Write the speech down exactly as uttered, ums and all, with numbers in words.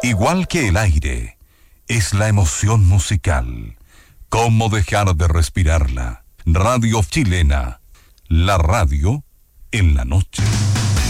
Igual que el aire, es la emoción musical. ¿Cómo dejar de respirarla? Radio Chilena, la radio en la noche.